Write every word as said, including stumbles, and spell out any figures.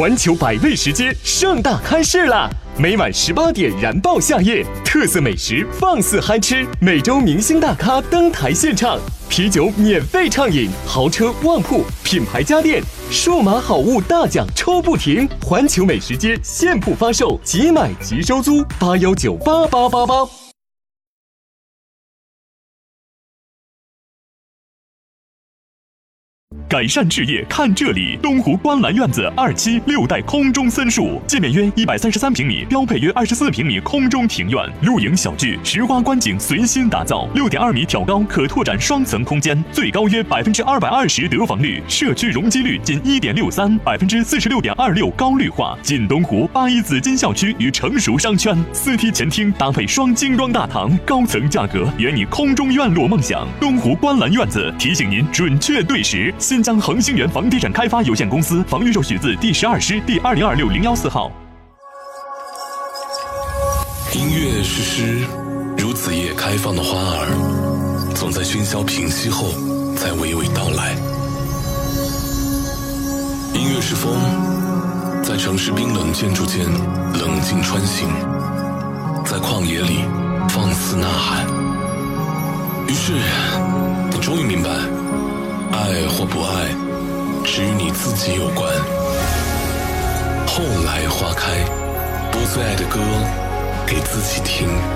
环球百味食街盛大开市啦！每晚十八点燃爆夏夜，特色美食放肆嗨吃，每周明星大咖登台献唱，啤酒免费畅饮，豪车旺铺，品牌家电，数码好物大奖抽不停！环球美食街现铺发售，即买即收租，八幺九八八八八。改善置业看这里，东湖观澜院子二期六代空中森墅，界面约一百三十三平米，标配约二十四平米空中庭院，露营小聚，石花观景随心打造，六点二米挑高，可拓展双层空间，最高约百分之二百二十得房率，社区容积率仅一点六三，百分之四十六点二六高绿化，近东湖八一紫金校区与成熟商圈，四梯前厅搭配双精装大堂，高层价格圆你空中院落梦想。东湖观澜院子提醒您准确对时。新疆恒星源房地产开发有限公司房预售许字第十二师第二零二六零幺四号。 音乐是诗，如子夜开放的花儿，总在喧嚣平息后再娓娓道来。音乐是风，在城市冰冷建筑间冷静穿行，在旷野里放肆呐喊。于是你终于明白，爱或不爱，只与你自己有关。后来花开，播最爱的歌给自己听。